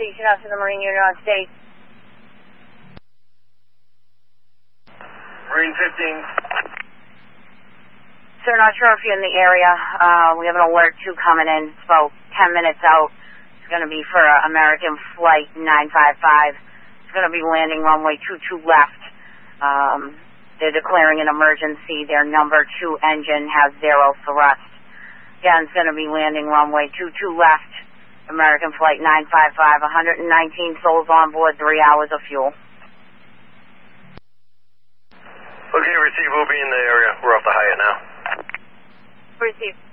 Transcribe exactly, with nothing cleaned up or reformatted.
reaching out to the Marine unit on state. Marine fifteen. Sir, not sure if you're in the area. Uh, we have an alert two coming in. It's about ten minutes out. It's going to be for uh, American Flight nine five five. It's going to be landing runway two two left. Um, they're declaring an emergency. Their number two engine has zero thrust. Again, it's going to be landing runway two two left. American Flight nine five five, one hundred nineteen souls on board, three hours of fuel. Okay, receive. We'll be in the area. We're off the Hyatt now. Receive.